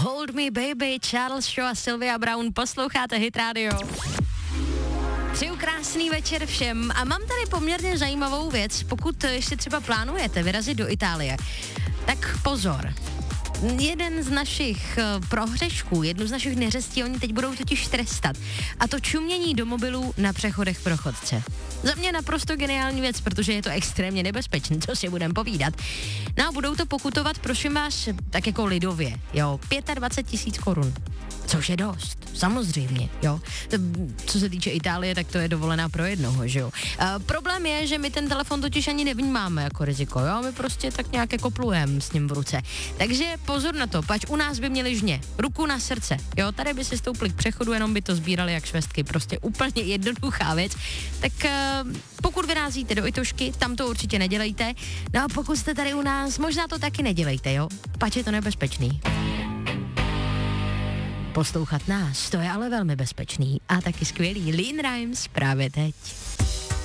Hold Me Baby, Charles Shaw a Sylvia Brown, posloucháte Hit Radio. Přeju krásný večer všem a mám tady poměrně zajímavou věc, pokud ještě třeba plánujete vyrazit do Itálie, tak pozor. Jeden z našich prohřešků, jednu z našich neřestí, oni teď budou totiž trestat. A to čumění do mobilů na přechodech pro chodce. Za mě naprosto geniální věc, protože je to extrémně nebezpečné, co si budem povídat. No a budou to pokutovat, prosím vás, tak jako lidově, jo, 25 000 korun. Což je dost, samozřejmě, jo. Co se týče Itálie, tak to je dovolená pro jednoho, že jo. Problém je, že my ten telefon totiž ani nevnímáme jako riziko, jo. My prostě tak nějak jako plujeme s ním v ruce. Takže pozor na to, pač u nás by měli žně, ruku na srdce, jo. Tady by si stoupli k přechodu, jenom by to sbírali jak švestky, prostě úplně jednoduchá věc. Tak pokud vyrazíte do Itošky, tam to určitě nedělejte. No a pokud jste tady u nás, možná to taky nedělejte, jo. Pač je to nebezpečný. Poslouchat nás, to je ale velmi bezpečný a taky skvělý. Lean Rhymes právě teď.